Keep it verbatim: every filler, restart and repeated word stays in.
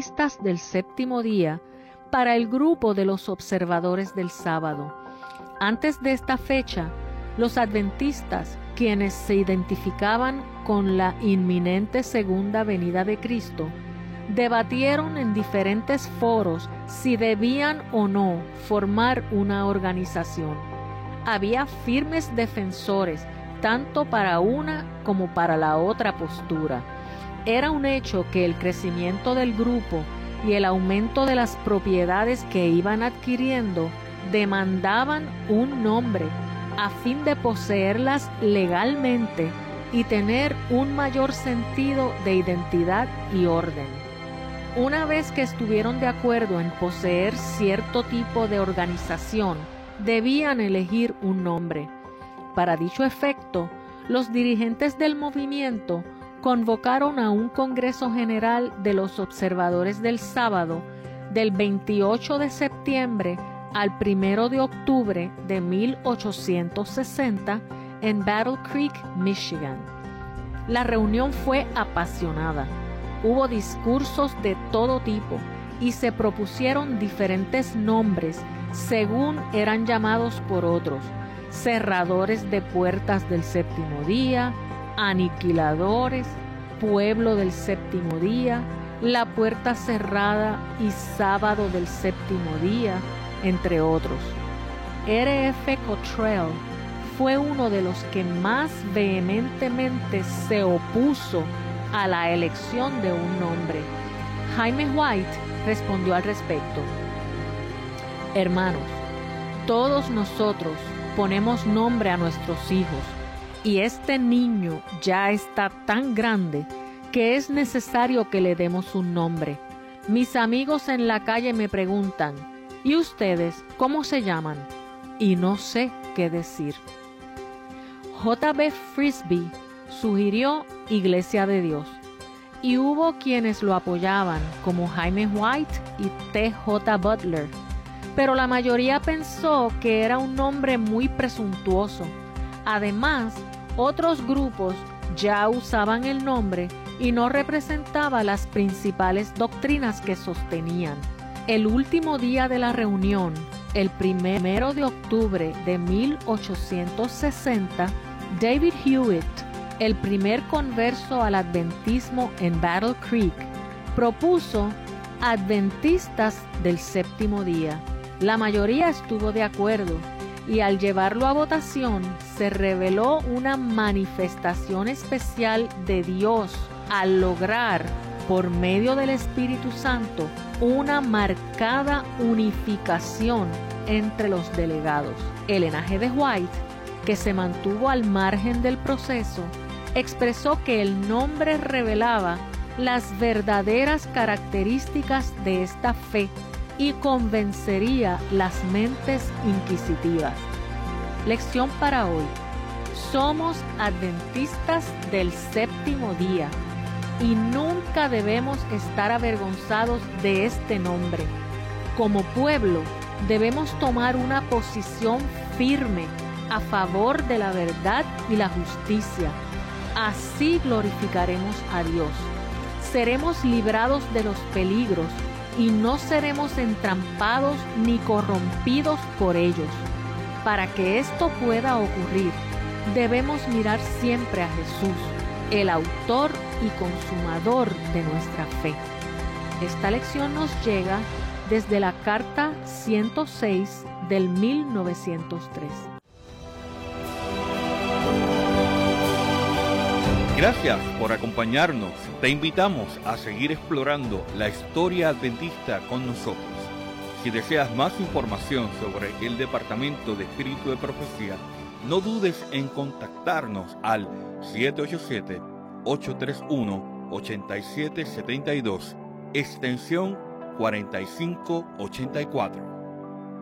Adventistas del Séptimo Día para el grupo de los observadores del sábado. Antes de esta fecha, los adventistas, quienes se identificaban con la inminente segunda venida de Cristo, debatieron en diferentes foros si debían o no formar una organización. Había firmes defensores tanto para una como para la otra postura. Era un hecho que el crecimiento del grupo y el aumento de las propiedades que iban adquiriendo demandaban un nombre a fin de poseerlas legalmente y tener un mayor sentido de identidad y orden. Una vez que estuvieron de acuerdo en poseer cierto tipo de organización, debían elegir un nombre. Para dicho efecto, los dirigentes del movimiento convocaron a un Congreso General de los Observadores del Sábado del veintiocho de septiembre al primero de octubre de mil ochocientos sesenta en Battle Creek, Michigan. La reunión fue apasionada. Hubo discursos de todo tipo y se propusieron diferentes nombres según eran llamados por otros: cerradores de puertas del séptimo día, aniquiladores, pueblo del séptimo día, la puerta cerrada y sábado del séptimo día, entre otros. R F Cottrell fue uno de los que más vehementemente se opuso a la elección de un nombre. Jaime White respondió al respecto: hermanos, todos nosotros ponemos nombre a nuestros hijos, y este niño ya está tan grande que es necesario que le demos un nombre. Mis amigos en la calle me preguntan: ¿y ustedes cómo se llaman? Y no sé qué decir. J B Frisbee sugirió Iglesia de Dios, y hubo quienes lo apoyaban, como Jaime White y T J Butler, pero la mayoría pensó que era un nombre muy presuntuoso. Además, otros grupos ya usaban el nombre y no representaba las principales doctrinas que sostenían. El último día de la reunión, el primero de octubre de mil ochocientos sesenta, David Hewitt, el primer converso al adventismo en Battle Creek, propuso Adventistas del Séptimo Día. La mayoría estuvo de acuerdo, y al llevarlo a votación se reveló una manifestación especial de Dios al lograr, por medio del Espíritu Santo, una marcada unificación entre los delegados. El linaje de White, que se mantuvo al margen del proceso, expresó que el nombre revelaba las verdaderas características de esta fe y convencería las mentes inquisitivas. Lección para hoy: somos adventistas del séptimo día y nunca debemos estar avergonzados de este nombre. Como pueblo, debemos tomar una posición firme a favor de la verdad y la justicia. Así glorificaremos a Dios. Seremos librados de los peligros y no seremos entrampados ni corrompidos por ellos. Para que esto pueda ocurrir, debemos mirar siempre a Jesús, el autor y consumador de nuestra fe. Esta lección nos llega desde la carta ciento seis del mil novecientos tres. Gracias por acompañarnos. Te invitamos a seguir explorando la historia adventista con nosotros. Si deseas más información sobre el Departamento de Espíritu de Profecía, no dudes en contactarnos al siete ocho siete, ocho tres uno, ocho siete siete dos, extensión cuarenta y cinco ochenta y cuatro.